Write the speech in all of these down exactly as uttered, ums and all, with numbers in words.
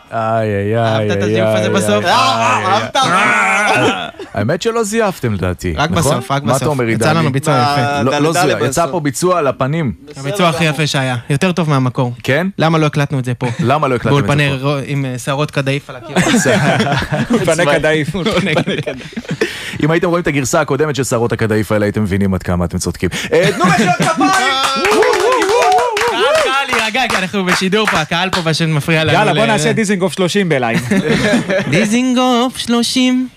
איי, איי, איי. אהבת את הזיוף הזה בסוף? אהבת? האמת שלא זייפתם לדעתי. רק בסוף, רק בסוף. מה אתה אומר, יצא לנו ביצוע יפה. לא זייף, יצא פה ביצוע על הפנים. הביצוע הכי יפה שהיה. יותר טוב מהמקור. כן? למה לא הקלטנו את זה פה? למה לא הקלטנו את זה פה? באולפני עם שערות קדאיף על הקיר. אולפני קדאיף. אם הייתם רואים את הגרסה הקודמת של שערות הקדאיף האלה, הייתם מבינים עד כמה אתם צודקים. תנו מחיאות כפיים! קהל, קהל, יירגע, כי אנחנו בשידור פה, הקהל פה פשוט מפריע לנו. יאללה, בוא נעשה דיזינגוף שלושים בלייב. דיזינגוף שלושים.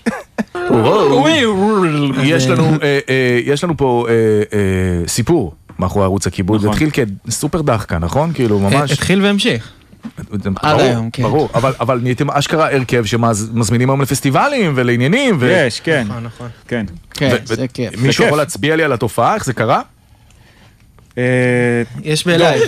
יש לנו פה סיפור מאחורי ערוץ הכיבוד, זה התחיל כסופר דחקה, נכון? כאילו ממש... התחיל והמשיך. עד היום, כן. ברור, אבל נהייתם אשכרה הרכב שמזמינים היום לפסטיבלים ולעניינים. יש, כן. נכון, נכון. כן. כן, זה כיף. מישהו יכול להצביע לי על התופעה? איך זה קרה? יש בלייב.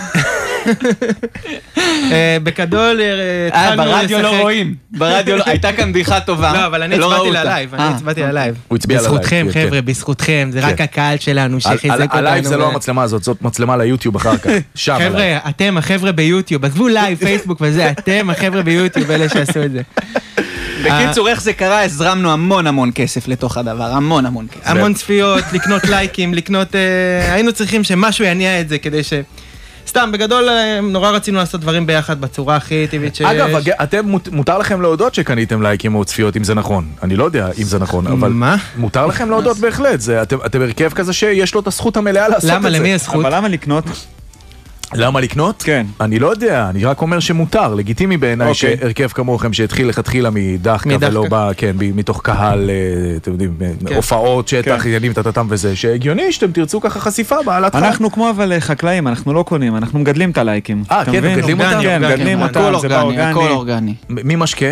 בגדול התחלנו לשחק. ברדיו לא רואים. ברדיו לא, הייתה כאן בדיחה טובה. לא, אבל אני הצבעתי ללייב, אני הצבעתי ללייב. הוא הצביע ללייב. בזכותכם, חבר'ה, בזכותכם, זה רק הקהל שלנו שחיזק אותנו. הלייב זה לא המצלמה הזאת, זאת מצלמה ליוטיוב אחר כך. חבר'ה, אתם החבר'ה ביוטיוב, עזבו לייב, פייסבוק וזה, אתם החבר'ה ביוטיוב, אלה שעשו את זה. בקיצור, איך זה קרה, הזרמנו המון המון כסף לתוך הדבר, המון המון כסף. המון צפיות, לקנות לייקים, לקנות... היינו צריכים שמשהו יניע את זה כדי ש... סתם, בגדול, נורא רצינו לעשות דברים ביחד בצורה הכי טבעית שיש. אגב, אתם, מותר לכם להודות שקניתם לייקים או צפיות, אם זה נכון. אני לא יודע אם זה נכון, אבל... מה? מותר לכם להודות בהחלט. אתם הרכב כזה שיש לו את הזכות המלאה לעשות את זה. למה? למי יש זכות? אבל למה לקנות? למה לקנות? כן. אני לא יודע, אני רק אומר שמותר, לגיטימי בעיניי שהרכב כמוכם שהתחיל לכתחילה מדחקה ולא בא, כן, מתוך קהל, אתם יודעים, הופעות, שטח, עניינים, תתתם וזה, שהגיוני שאתם תרצו ככה חשיפה בעלת חיים. אנחנו כמו אבל חקלאים, אנחנו לא קונים, אנחנו מגדלים את הלייקים. אה, כן, מגדלים אותם? כן, מגדלים אותם, זה באורגני. הכל אורגני. מי משקה?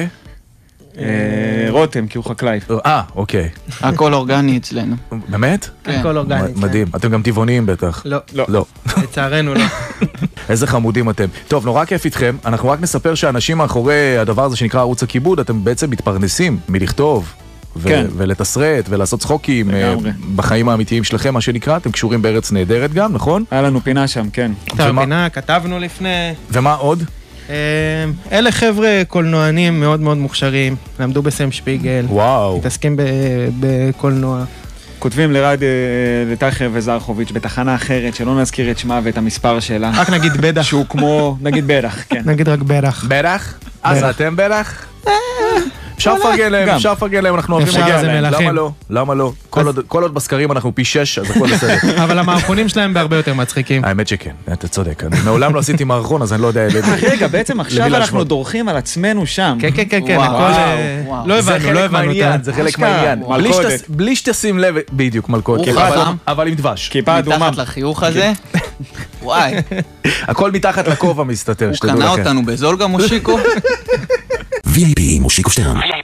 רותם, כי הוא חקלאי. אה, אוקיי. הכל אורגני אצלנו. באמת? הכל אורגני. מדהים. אתם גם טבעונים בטח. לא. לא. לצערנו לא. איזה חמודים אתם. טוב, נורא כיף איתכם. אנחנו רק נספר שהאנשים מאחורי הדבר הזה שנקרא ערוץ הכיבוד, אתם בעצם מתפרנסים מלכתוב ולתסרט ולעשות צחוקים בחיים האמיתיים שלכם, מה שנקרא. אתם קשורים בארץ נהדרת גם, נכון? היה לנו פינה שם, כן. פינה, כתבנו לפני. ומה עוד? אלה חבר'ה קולנוענים מאוד מאוד מוכשרים, למדו בסם שפיגל, וואו. מתעסקים בקולנוע. כותבים לרדיו לטחר וזרחוביץ' בתחנה אחרת, שלא נזכיר את שמה ואת המספר שלה. רק נגיד בדח. שהוא כמו, נגיד בדח, כן. נגיד רק בדח. בדח? אז אתם בדח? אפשר לפרגן להם, אפשר לפרגן להם, אנחנו אוהבים להגיע להם. למה לא? למה לא? כל עוד בסקרים אנחנו פי שש, אז הכל בסדר. אבל המערכונים שלהם בהרבה יותר מצחיקים. האמת שכן, אתה צודק. אני מעולם לא עשיתי מערכון, אז אני לא יודע... רגע, בעצם עכשיו אנחנו דורכים על עצמנו שם. כן, כן, כן, הכל... לא הבנו, לא הבנו אותם. זה חלק מהעניין. בלי שתשים לב, בדיוק, מלכות. אבל עם דבש. כיפה אדומה. מתחת לחיוך הזה. וואי. הכל מתחת לכובע מסתתר. הוא קנה אותנו בזול גם מושיקו. וי איי פי מושיקו שטרן.